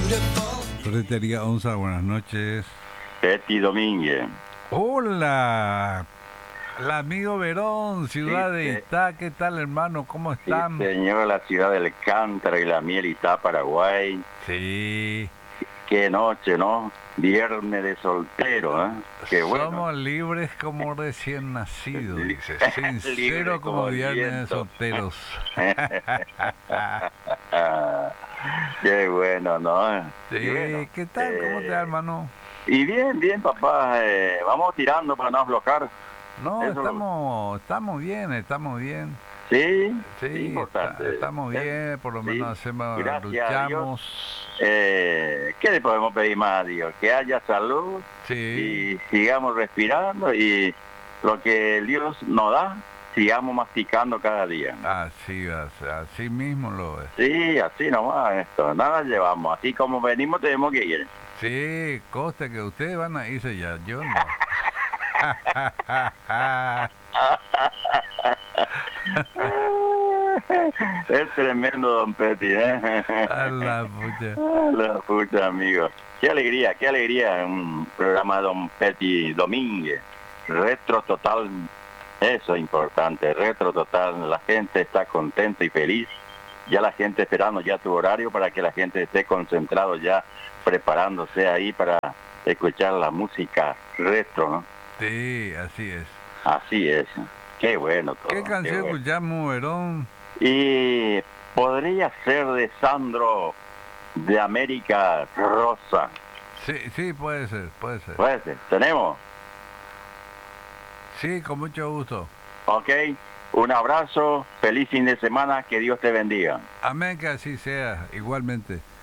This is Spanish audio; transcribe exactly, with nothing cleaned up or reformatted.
Ferretería Onza, buenas noches. Betty Domínguez. Hola, el amigo Verón, ciudad Sí, de se- Itá, ¿qué tal hermano? ¿Cómo sí, están? señor, la ciudad del Cántaro y la miel Itá, Paraguay. Sí, Qué noche, ¿no? Viernes de soltero, ¿eh? Qué bueno. somos libres como recién nacido, Li- dice, Libre sincero como como el viernes de viento. solteros. Ah, qué bueno, ¿no? Y Sí, bueno, ¿qué tal? ¿Cómo te va eh, hermano? y bien, bien, papá. Eh, vamos tirando para no aflojar. No, Eso lo- estamos, estamos bien, estamos bien. sí, Sí, está- importante. estamos Es- bien, por lo menos sí, hacemos, gracias a Dios. luchamos. Eh, ¿qué le podemos pedir más a Dios? Que haya salud Sí, y sigamos respirando y lo que Dios nos da, sigamos masticando cada día. así, va a ser, así mismo lo es. Sí, así nomás esto, nada llevamos, así como venimos tenemos que ir. Sí, consta que ustedes van a irse ya, yo no. Es tremendo, don Petty, ¿eh? A la pucha. La puta, amigo. Qué alegría, qué alegría, un programa de don Petty Domínguez. Retro total, eso es importante, retro total. La gente está contenta y feliz. Ya la gente esperando ya tu horario para que la gente esté concentrado ya, preparándose ahí para escuchar la música retro, ¿no? Sí, así es. Así es. Qué bueno ¿Qué todo, qué canción bueno. escuchamos, Verón? Y podría ser de Sandro de América Rosa. Sí, sí, puede ser, puede ser. Puede ser. Tenemos. Sí, con mucho gusto. Ok. Un abrazo. Feliz fin de semana. Que Dios te bendiga. Amén que así sea, igualmente.